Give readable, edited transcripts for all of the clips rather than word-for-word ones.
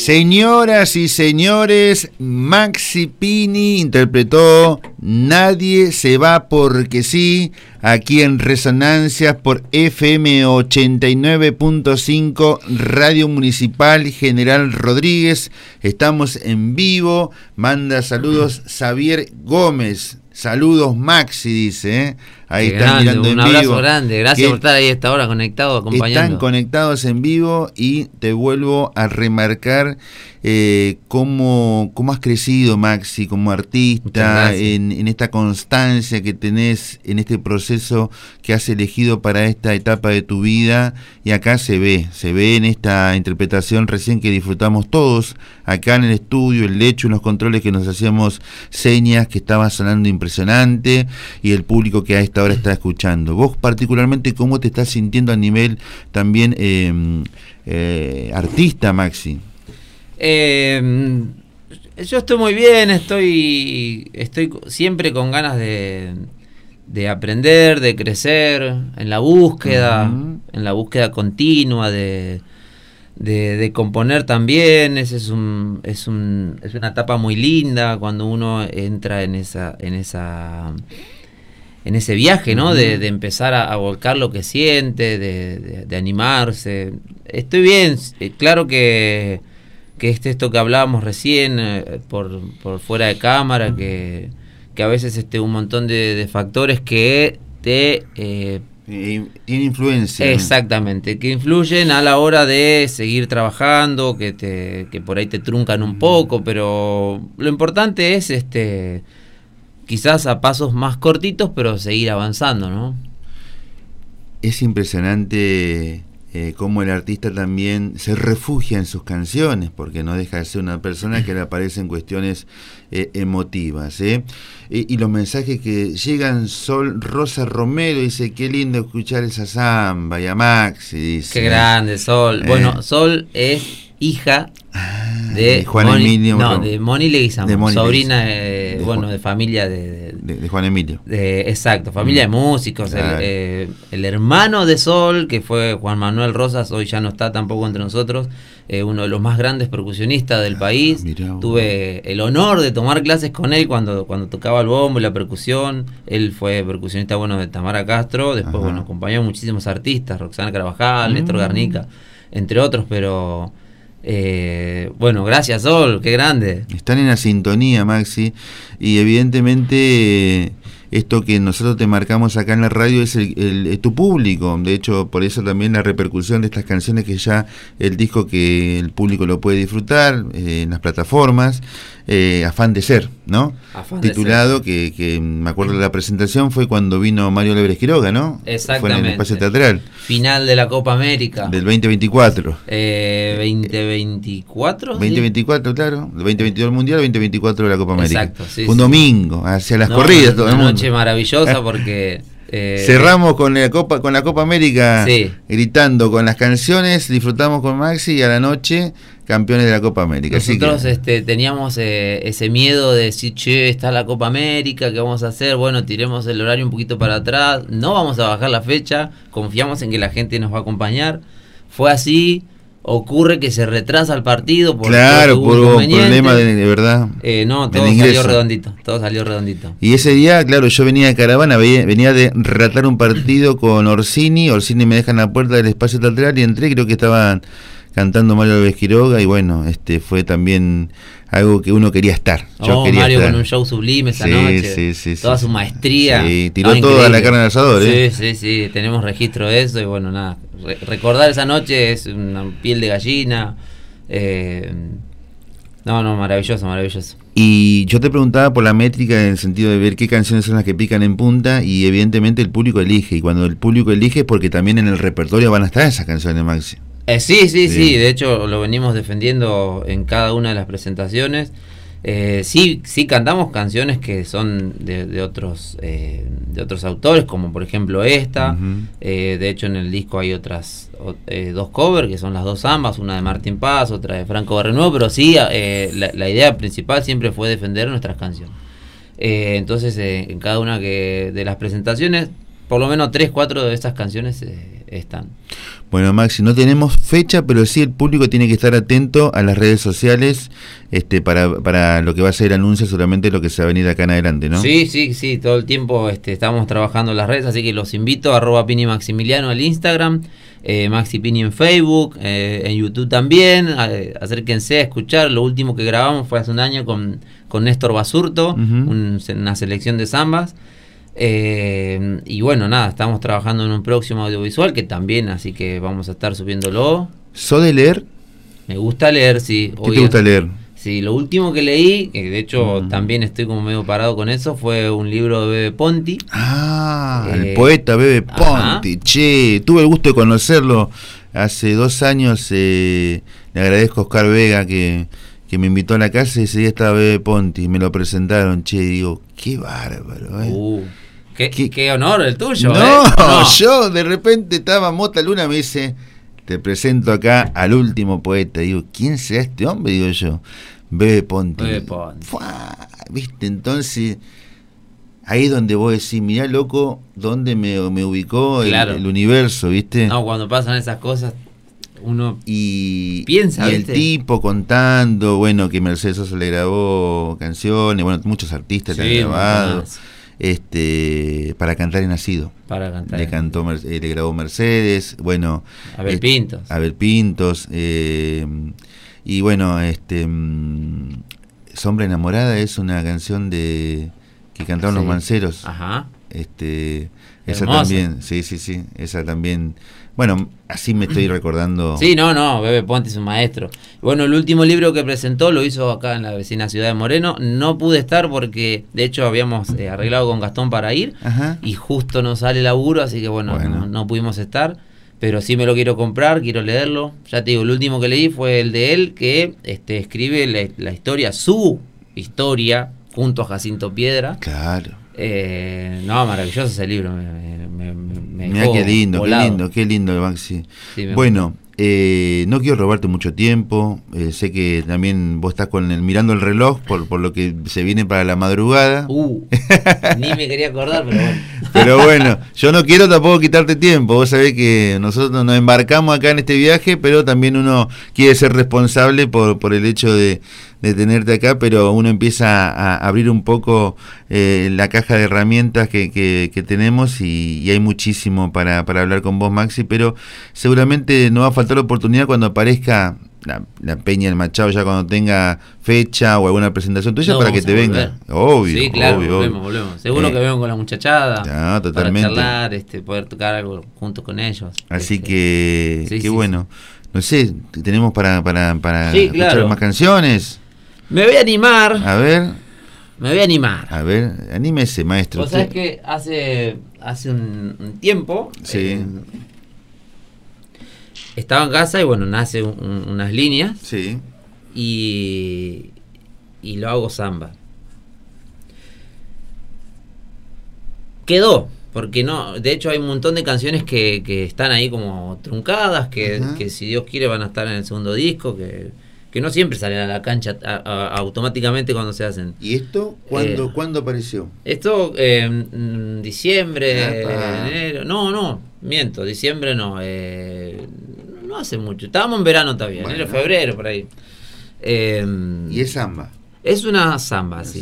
Señoras y señores, Maxi Pini interpretó Nadie se va porque sí, aquí en Resonancias por FM 89.5, Radio Municipal General Rodríguez. Estamos en vivo, manda saludos Xavier Gómez. Saludos Maxi, dice, ahí qué están grande, mirando en vivo. Un abrazo grande, gracias por estar ahí a esta hora conectado, acompañando. Están conectados en vivo y te vuelvo a remarcar cómo has crecido, Maxi, como artista, en esta constancia que tenés en este proceso que has elegido para esta etapa de tu vida, y acá se ve en esta interpretación recién que disfrutamos todos acá en el estudio, el lecho, en los controles que nos hacíamos señas que estaba sonando impresionante, y el público que a esta hora está escuchando. Vos particularmente, ¿cómo te estás sintiendo a nivel también artista, Maxi? Yo estoy muy bien, estoy siempre con ganas de aprender, de crecer, en la búsqueda, continua de componer también. Es una etapa muy linda cuando uno entra en ese viaje, ¿no? De empezar a volcar lo que siente, de animarse. Estoy bien, claro que esto que hablábamos recién por fuera de cámara, que a veces un montón de factores que tiene influencia. Exactamente, que influyen a la hora de seguir trabajando, que por ahí te truncan un poco, pero lo importante es quizás a pasos más cortitos, pero seguir avanzando, ¿no? Es impresionante cómo el artista también se refugia en sus canciones, porque no deja de ser una persona que le aparecen cuestiones emotivas, y los mensajes que llegan. Sol Rosa Romero dice: qué lindo escuchar esa samba. Y a Maxi dice: qué grande, Sol. Bueno, Sol es hija de Juan Emilio. No, de Moni Leguizamo, sobrina de familia de Juan Emilio. Exacto, familia de músicos. El hermano de Sol, que fue Juan Manuel Rosas, hoy ya no está tampoco entre nosotros, uno de los más grandes percusionistas del país. Tuve el honor de tomar clases con él cuando tocaba el bombo y la percusión. Él fue percusionista de Tamara Castro. Después acompañó a muchísimos artistas, Roxana Carvajal, Néstor Garnica, entre otros, pero gracias, Sol, qué grande. Están en la sintonía, Maxi, y evidentemente esto que nosotros te marcamos acá en la radio es tu público. De hecho, por eso también la repercusión de estas canciones, que ya el disco que el público lo puede disfrutar en las plataformas, Afán de Ser, ¿no? Titulado, que me acuerdo de la presentación, fue cuando vino Mario Lebres Quiroga, ¿no? Exactamente. Fue en el espacio teatral. Final de la Copa América. Del 2024. 2024. 2024, claro. El 2022 el Mundial, 2024 de la Copa América. Exacto, sí. Fue un domingo, hacia las corridas, todo el mundo. Una noche maravillosa porque... cerramos con la Copa América, gritando con las canciones, disfrutamos con Maxi, y a la noche campeones de la Copa América. Nosotros teníamos ese miedo de decir: che, está la Copa América, ¿qué vamos a hacer? Bueno, tiremos el horario un poquito para atrás, no vamos a bajar la fecha, confiamos en que la gente nos va a acompañar. Fue así. Ocurre que se retrasa el partido por un problema de verdad. Todo salió redondito. Y ese día, claro, yo venía de caravana, venía de relatar un partido con Orsini me deja en la puerta del espacio teatral y entré, creo que estaban cantando Mario Lebres Quiroga, y fue también algo que uno quería estar. Mario con un show sublime esa noche, toda su maestría. Sí, tiró toda la carne al asador. Sí, tenemos registro de eso, y recordar esa noche es una piel de gallina. Maravilloso. Y yo te preguntaba por la métrica, en el sentido de ver qué canciones son las que pican en punta, y evidentemente el público elige, y cuando el público elige es porque también en el repertorio van a estar esas canciones, Maxi. Sí, de hecho lo venimos defendiendo en cada una de las presentaciones. Sí cantamos canciones que son de otros autores, como por ejemplo esta. De hecho, en el disco hay otras dos covers, que son las dos zambas, una de Martín Paz, otra de Franco Barrenuevo, pero la idea principal siempre fue defender nuestras canciones. Entonces, en cada una de las presentaciones, por lo menos 3-4 de estas canciones están. Bueno, Maxi, no tenemos fecha, pero sí el público tiene que estar atento a las redes sociales para lo que va a ser el anuncio, seguramente lo que se va a venir acá en adelante, ¿no? Sí, todo el tiempo estamos trabajando en las redes, así que los invito a @Pini Maximiliano al Instagram, Maxi Pini en Facebook, en YouTube también, acérquense a escuchar. Lo último que grabamos fue hace un año con Néstor Basurto, una selección de zambas. Y bueno, nada, estamos trabajando en un próximo audiovisual que también, así que vamos a estar subiéndolo. ¿Sos de leer? Me gusta leer, sí. ¿Qué te gusta leer? Sí, lo último que leí, que de hecho también estoy como medio parado con eso, fue un libro de Bebe Ponti. El poeta Bebe Ponti. Che, tuve el gusto de conocerlo hace 2 años. Le agradezco a Oscar Vega que me invitó a la casa y ese día estaba Bebe Ponti. Me lo presentaron, che, digo, qué bárbaro, Qué honor el tuyo, No, yo de repente estaba Mota Luna, me dice, te presento acá al último poeta. Digo, ¿quién será este hombre? Digo yo, Bebe Ponti. ¿Viste? Entonces, ahí es donde vos decís, mirá, loco, dónde me ubicó el universo, ¿viste? No, cuando pasan esas cosas, uno piensa, y el tipo contando, bueno, que Mercedes Sosa le grabó canciones, bueno, muchos artistas le han grabado. Para cantar he nacido. Le grabó Mercedes, bueno, Abel Pintos, y bueno, Sombra Enamorada es una canción que cantaron los Manceros. Ajá. Esa también, sí, esa también. Bueno, así me estoy recordando. Sí, no, Bebe Ponti es un maestro. Bueno, el último libro que presentó lo hizo acá en la vecina ciudad de Moreno. No pude estar porque, de hecho, habíamos arreglado con Gastón para ir. Ajá. Y justo nos sale laburo, así que bueno. No pudimos estar. Pero sí me lo quiero comprar, quiero leerlo. Ya te digo, el último que leí fue el de él, que escribe la historia, su historia, junto a Jacinto Piedra. Claro. Maravilloso ese libro. Mirá qué lindo, Maxi. Sí, bueno, no quiero robarte mucho tiempo. Sé que también vos estás mirando el reloj por lo que se viene para la madrugada. Ni me quería acordar, pero bueno. Pero bueno, yo no quiero tampoco quitarte tiempo. Vos sabés que nosotros nos embarcamos acá en este viaje, pero también uno quiere ser responsable por el hecho de tenerte acá, pero uno empieza a abrir un poco la caja de herramientas que tenemos y hay muchísimo para hablar con vos, Maxi, pero seguramente no va a faltar la oportunidad cuando aparezca la Peña del Machado, ya cuando tenga fecha o alguna presentación tuya para que te venga. Obvio. Sí, claro, volvemos. Seguro que vengo con la muchachada. Totalmente. Para charlar, poder tocar algo juntos con ellos. Así que, bueno. No sé, tenemos para escuchar más canciones. Me voy a animar. A ver. A ver, anímese, maestro. Vos sabés que hace un tiempo estaba en casa y bueno, nace unas líneas. Sí. Y lo hago samba. Quedó, porque no, de hecho hay un montón de canciones que están ahí como truncadas, que si Dios quiere van a estar en el segundo disco, que no siempre salen a la cancha automáticamente cuando se hacen. ¿Y esto cuándo apareció? Esto en diciembre, enero. No, miento, diciembre no. No hace mucho. Estábamos en verano todavía, enero, febrero, por ahí. ¿Y es samba? Es una samba, sí.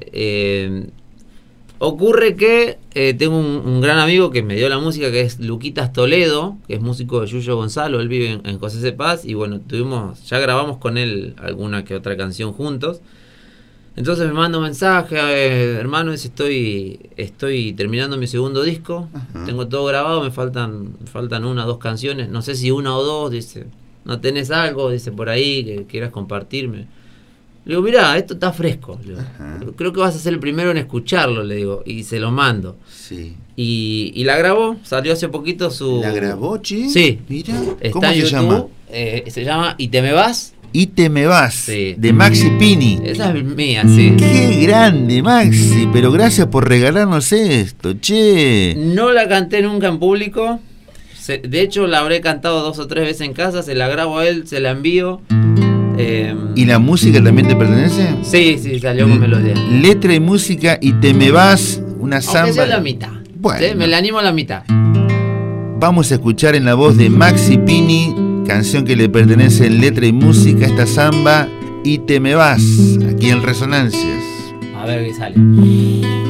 Ocurre que tengo un gran amigo que me dio la música, que es Luquitas Toledo, que es músico de Yuyo Gonzalo. Él vive en José C. Paz y bueno, ya grabamos con él alguna que otra canción juntos. Entonces me manda un mensaje, hermano, dice, estoy terminando mi segundo disco. Ajá. Tengo todo grabado, me faltan 1 o 2 canciones, no sé si 1 o 2, dice, ¿no tenés algo, dice, por ahí que quieras compartirme? Le digo, mirá, esto está fresco. Le digo, creo que vas a ser el primero en escucharlo, le digo, y se lo mando. Sí. Y la grabó, salió hace poquito su... ¿La grabó, Chi? Sí. Mira, ¿cómo se llama? Se llama ¿Y te me vas? Y te me vas, sí. De Maxi Pini. Esa es mía, sí. Qué grande, Maxi, pero gracias por regalarnos esto, che. No la canté nunca en público. De hecho, la habré cantado 2 o 3 veces en casa, se la grabo a él, se la envío. ¿Y la música también te pertenece? Sí, salió con melodía. Letra y música, Y te me vas, una samba. Aunque sea la mitad. Bueno. ¿Sí? Me la animo a la mitad. vamos a escuchar en la voz de Maxi Pini, canción que le pertenece en letra y música, esta samba, Y te me vas, aquí en Resonancias. A ver qué sale.